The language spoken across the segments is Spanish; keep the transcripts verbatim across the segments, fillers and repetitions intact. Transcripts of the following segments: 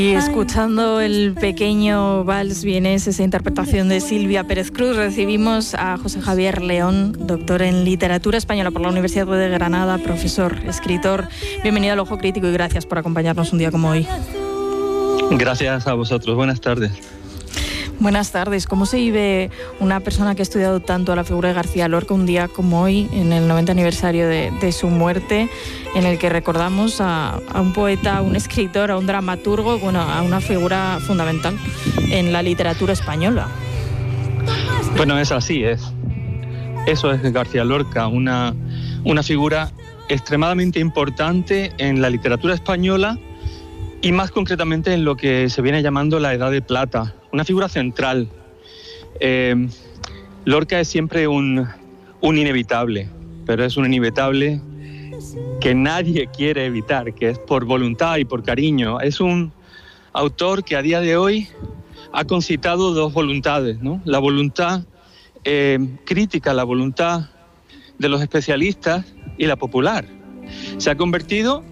Y escuchando el pequeño vals vienés, esa interpretación de Silvia Pérez Cruz, recibimos a José Javier León, doctor en literatura española por la Universidad de Granada, profesor, escritor. Bienvenido al Ojo Crítico y gracias por acompañarnos un día como hoy. Gracias a vosotros. Buenas tardes. Buenas tardes. ¿Cómo se vive una persona que ha estudiado tanto a la figura de García Lorca un día como hoy, en el noventa aniversario de, de su muerte, en el que recordamos a, a un poeta, a un escritor, a un dramaturgo, bueno, a una figura fundamental en la literatura española? Bueno, es así, es. Eso es García Lorca, una, una figura extremadamente importante en la literatura española y más concretamente en lo que se viene llamando la Edad de Plata. Una figura central. Eh, Lorca es siempre un, un inevitable, pero es un inevitable que nadie quiere evitar, que es por voluntad y por cariño. Es un autor que a día de hoy ha concitado dos voluntades, ¿no? La voluntad eh, crítica, la voluntad de los especialistas y la popular. Se ha convertido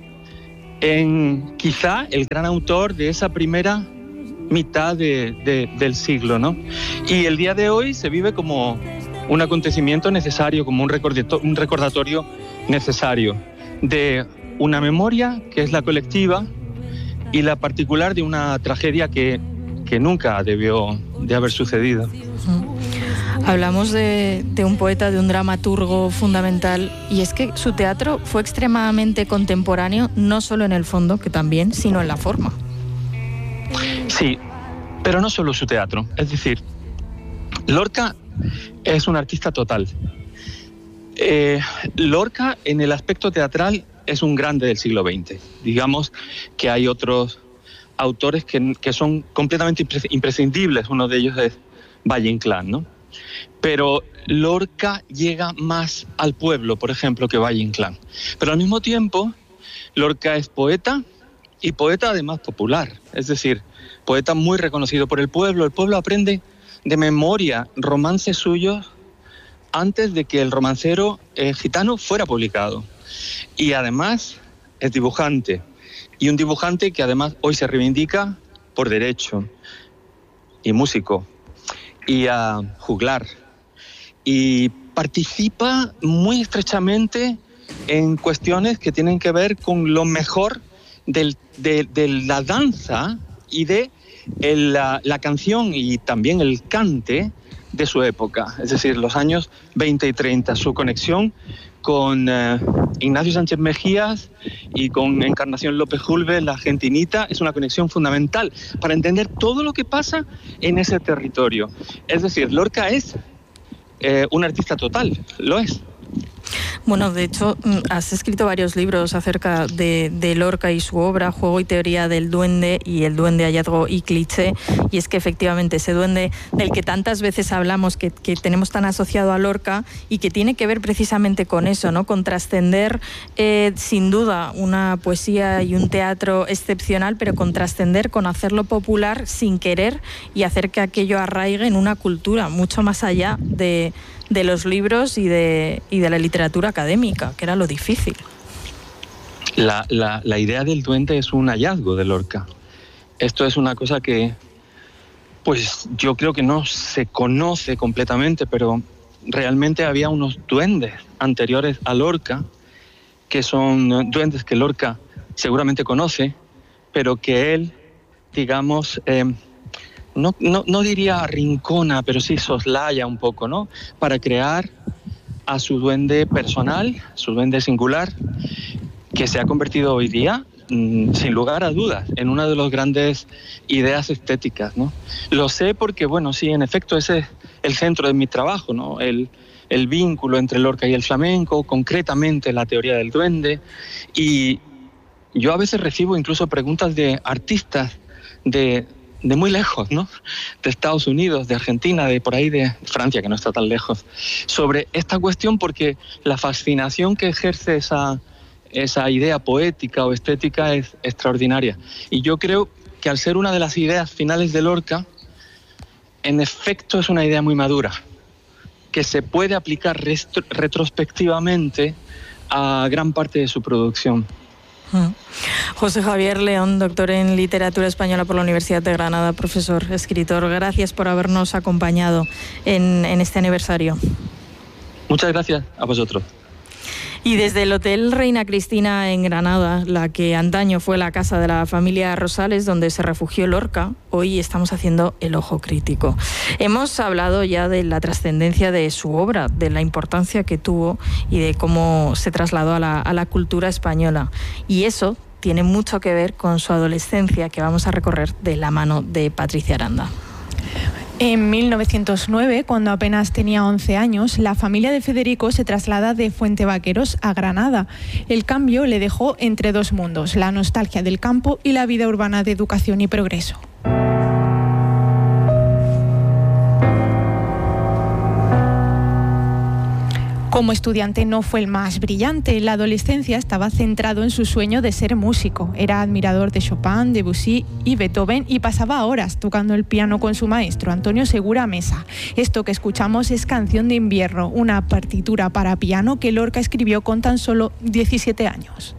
en quizá el gran autor de esa primera mitad de, de, del siglo, ¿no? Y el día de hoy se vive como un acontecimiento necesario, como un recordatorio, un recordatorio necesario de una memoria que es la colectiva y la particular de una tragedia que, que nunca debió de haber sucedido. Hablamos de, de un poeta, de un dramaturgo fundamental, y es que su teatro fue extremadamente contemporáneo, no solo en el fondo, que también, sino en la forma. Sí, pero no solo su teatro. Es decir, Lorca es un artista total. Eh, Lorca, en el aspecto teatral, es un grande del siglo veinte. Digamos que hay otros autores que, que son completamente imprescindibles. Uno de ellos es Valle Inclán, ¿no? Pero Lorca llega más al pueblo, por ejemplo, que Valle Inclán. Pero al mismo tiempo, Lorca es poeta y poeta además popular. Es decir, poeta muy reconocido por el pueblo. El pueblo aprende de memoria romances suyos antes de que el romancero eh, gitano fuera publicado. Y además es dibujante. Y un dibujante que además hoy se reivindica por derecho. Y músico. Y uh, juglar. Y participa muy estrechamente en cuestiones que tienen que ver con lo mejor del, de, de la danza y de el, la, la canción y también el cante de su época, es decir, los años veinte y treinta. Su conexión con uh, Ignacio Sánchez Mejías y con Encarnación López Julve, la argentinita, es una conexión fundamental para entender todo lo que pasa en ese territorio. Es decir, Lorca es eh, un artista total, lo es. Bueno, de hecho, has escrito varios libros acerca de, de Lorca y su obra, Juego y teoría del duende y el duende, hallazgo y cliché. Y es que efectivamente ese duende del que tantas veces hablamos, que, que tenemos tan asociado a Lorca y que tiene que ver precisamente con eso, ¿no? Con trascender, eh, sin duda, una poesía y un teatro excepcional, pero con trascender, con hacerlo popular sin querer y hacer que aquello arraigue en una cultura mucho más allá de... de los libros y de, y de la literatura académica, que era lo difícil. La, la, la idea del duende es un hallazgo de Lorca. Esto es una cosa que, pues yo creo que no se conoce completamente, pero realmente había unos duendes anteriores a Lorca, que son duendes que Lorca seguramente conoce, pero que él, digamos... Eh, No, no, no diría arrincona, pero sí soslaya un poco, ¿no? Para crear a su duende personal, su duende singular, que se ha convertido hoy día, mmm, sin lugar a dudas, en una de las grandes ideas estéticas, ¿no? Lo sé porque, bueno, sí, en efecto, ese es el centro de mi trabajo, ¿no? El, el vínculo entre Lorca y el flamenco, concretamente la teoría del duende. Y yo a veces recibo incluso preguntas de artistas de... de muy lejos, ¿no? De Estados Unidos, de Argentina, de por ahí de Francia, que no está tan lejos, sobre esta cuestión, porque la fascinación que ejerce esa, esa idea poética o estética es extraordinaria. Y yo creo que al ser una de las ideas finales de Lorca, en efecto es una idea muy madura, que se puede aplicar retro- retrospectivamente a gran parte de su producción. José Javier León, doctor en Literatura Española por la Universidad de Granada, profesor, escritor, gracias por habernos acompañado en, en este aniversario. Muchas gracias a vosotros. Y desde el Hotel Reina Cristina en Granada, la que antaño fue la casa de la familia Rosales, donde se refugió Lorca, hoy estamos haciendo el ojo crítico. Hemos hablado ya de la trascendencia de su obra, de la importancia que tuvo y de cómo se trasladó a la, a la cultura española. Y eso tiene mucho que ver con su adolescencia, que vamos a recorrer de la mano de Patricia Aranda. En mil novecientos nueve, cuando apenas tenía once años, la familia de Federico se traslada de Fuentevaqueros a Granada. El cambio le dejó entre dos mundos, la nostalgia del campo y la vida urbana de educación y progreso. Como estudiante no fue el más brillante. En la adolescencia estaba centrado en su sueño de ser músico. Era admirador de Chopin, Debussy y Beethoven y pasaba horas tocando el piano con su maestro, Antonio Segura Mesa. Esto que escuchamos es Canción de invierno, una partitura para piano que Lorca escribió con tan solo diecisiete años.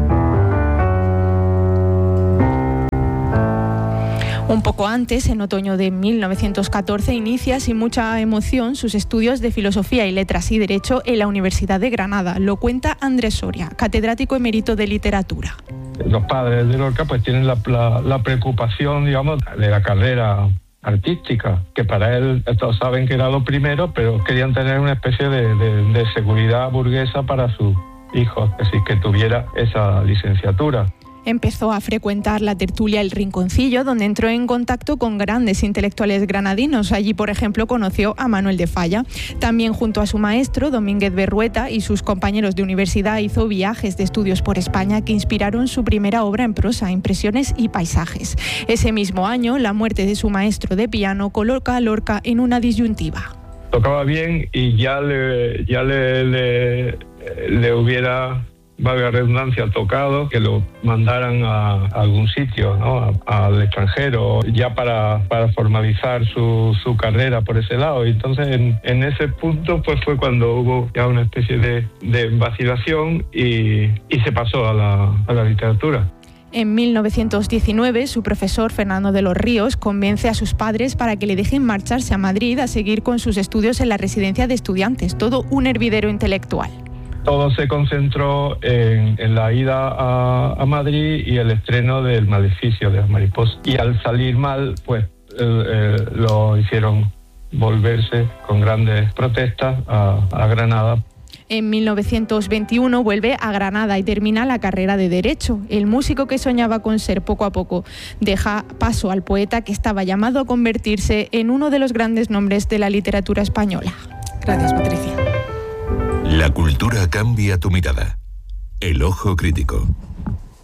Un poco antes, en otoño de mil novecientos catorce, inicia sin mucha emoción sus estudios de Filosofía y Letras y Derecho en la Universidad de Granada. Lo cuenta Andrés Soria, catedrático emérito de Literatura. Los padres de Lorca pues tienen la, la, la preocupación, digamos, de la carrera artística, que para él, todos saben que era lo primero, pero querían tener una especie de, de, de seguridad burguesa para sus hijos, es decir, que tuviera esa licenciatura. Empezó a frecuentar la tertulia El Rinconcillo, donde entró en contacto con grandes intelectuales granadinos. Allí, por ejemplo, conoció a Manuel de Falla. También junto a su maestro, Domínguez Berrueta, y sus compañeros de universidad, hizo viajes de estudios por España que inspiraron su primera obra en prosa, Impresiones y Paisajes. Ese mismo año, la muerte de su maestro de piano coloca a Lorca en una disyuntiva. Tocaba bien y ya le, ya le, le, le hubiera... valga redundancia, tocado, que lo mandaran a, a algún sitio, ¿no? a, al extranjero, ya para, para formalizar su, su carrera por ese lado. Y entonces en, en ese punto pues fue cuando hubo ya una especie de, de vacilación y, y se pasó a la, a la literatura. En mil novecientos diecinueve, su profesor Fernando de los Ríos convence a sus padres para que le dejen marcharse a Madrid a seguir con sus estudios en la residencia de estudiantes, todo un hervidero intelectual. Todo se concentró en, en la ida a, a Madrid y el estreno del Maleficio de las Mariposas. Y al salir mal, pues eh, eh, lo hicieron volverse con grandes protestas a, a Granada. En mil novecientos veintiuno vuelve a Granada y termina la carrera de Derecho. El músico que soñaba con ser poco a poco deja paso al poeta que estaba llamado a convertirse en uno de los grandes nombres de la literatura española. Gracias, Patricia. La cultura cambia tu mirada. El ojo crítico.